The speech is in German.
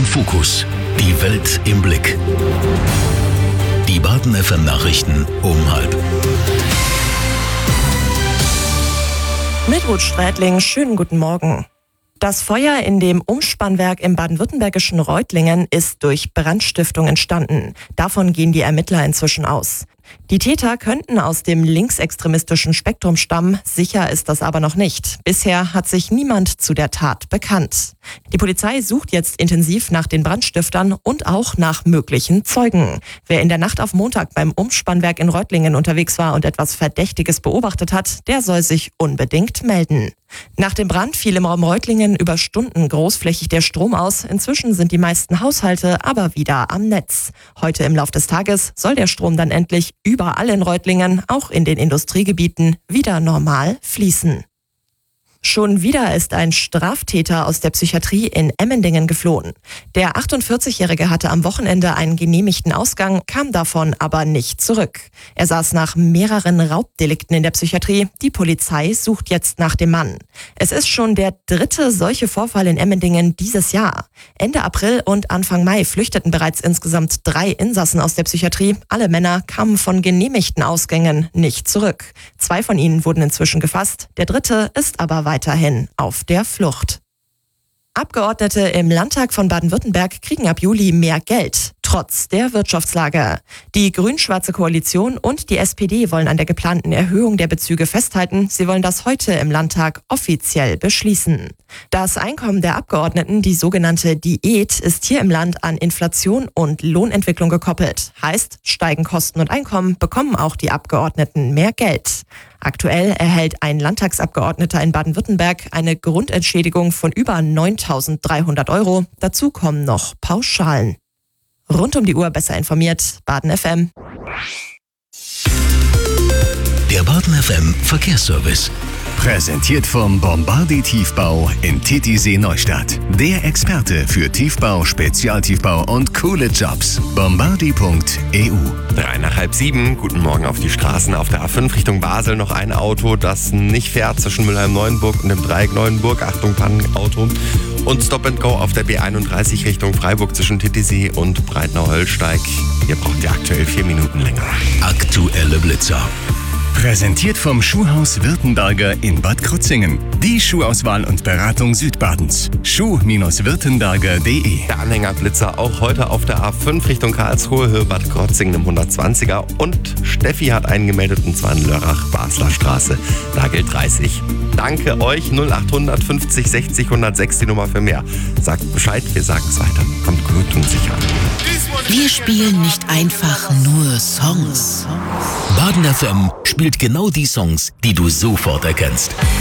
im Fokus. Die Welt im Blick. Die Baden FM Nachrichten um 12:30. Mit Ruth Strätling, schönen guten Morgen. Das Feuer in dem Umspannwerk im baden-württembergischen Reutlingen ist durch Brandstiftung entstanden. Davon gehen die Ermittler inzwischen aus. Die Täter könnten aus dem linksextremistischen Spektrum stammen, sicher ist das aber noch nicht. Bisher hat sich niemand zu der Tat bekannt. Die Polizei sucht jetzt intensiv nach den Brandstiftern und auch nach möglichen Zeugen. Wer in der Nacht auf Montag beim Umspannwerk in Reutlingen unterwegs war und etwas Verdächtiges beobachtet hat, der soll sich unbedingt melden. Nach dem Brand fiel im Raum Reutlingen über Stunden großflächig der Strom aus. Inzwischen sind die meisten Haushalte aber wieder am Netz. Heute im Lauf des Tages soll der Strom dann endlich überall in Reutlingen, auch in den Industriegebieten, wieder normal fließen. Schon wieder ist ein Straftäter aus der Psychiatrie in Emmendingen geflohen. Der 48-Jährige hatte am Wochenende einen genehmigten Ausgang, kam davon aber nicht zurück. Er saß nach mehreren Raubdelikten in der Psychiatrie. Die Polizei sucht jetzt nach dem Mann. Es ist schon der dritte solche Vorfall in Emmendingen dieses Jahr. Ende April und Anfang Mai flüchteten bereits insgesamt 3 Insassen aus der Psychiatrie. Alle Männer kamen von genehmigten Ausgängen nicht zurück. 2 von ihnen wurden inzwischen gefasst. Der dritte ist aber weiterhin auf der Flucht. Abgeordnete im Landtag von Baden-Württemberg kriegen ab Juli mehr Geld, trotz der Wirtschaftslage. Die grün-schwarze Koalition und die SPD wollen an der geplanten Erhöhung der Bezüge festhalten. Sie wollen das heute im Landtag offiziell beschließen. Das Einkommen der Abgeordneten, die sogenannte Diät, ist hier im Land an Inflation und Lohnentwicklung gekoppelt. Heißt, steigen Kosten und Einkommen, bekommen auch die Abgeordneten mehr Geld. Aktuell erhält ein Landtagsabgeordneter in Baden-Württemberg eine Grundentschädigung von über 9.300 €. Dazu kommen noch Pauschalen. Rund um die Uhr besser informiert, Baden FM. Der Baden FM Verkehrsservice. Präsentiert vom Bombardi Tiefbau in Titisee Neustadt. Der Experte für Tiefbau, Spezialtiefbau und coole Jobs. Bombardi.eu. 6:03. Guten Morgen auf die Straßen. Auf der A5 Richtung Basel noch ein Auto, das nicht fährt zwischen Mülheim-Neuenburg und dem Dreieck Neuenburg. Achtung, Pannenauto. Und Stop and Go auf der B31 Richtung Freiburg zwischen Titisee und Breitnau-Höllsteig. Hier braucht ihr aktuell 4 Minuten länger. Aktuelle Blitzer. Präsentiert vom Schuhhaus Württemberger in Bad Krozingen. Die Schuhauswahl und Beratung Südbadens. Schuh-württemberger.de. Der Anhängerblitzer auch heute auf der A5 Richtung Karlsruhe, Höhe Bad Krotzingen im 120er. Und Steffi hat einen gemeldet, und zwar in Lörrach, Basler Straße. Da gilt 30. Danke euch, 0800 50 60 106, die Nummer für mehr. Sagt Bescheid, wir sagen es weiter. Kommt gut und sicher. Wir spielen nicht einfach nur Songs. Baden FM spielt genau die Songs, die du sofort erkennst.